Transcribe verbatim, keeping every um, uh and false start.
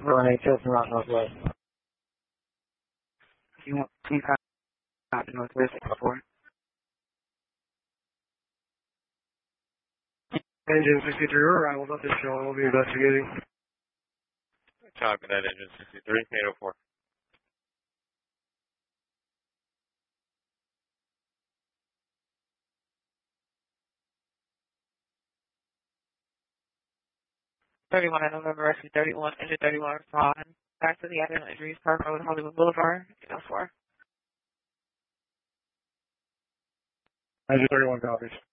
Running Tilson Rock Northwest. You want to out Northwest four. Engine sixty-three, we're arrival official. We'll be investigating. Copy that, engine sixty-three, eight oh four. thirty-one on November, rescue thirty-one, engine thirty-one, respond. Back to the accident injuries, Park Road, Hollywood Boulevard, eight oh four. Engine thirty-one copies.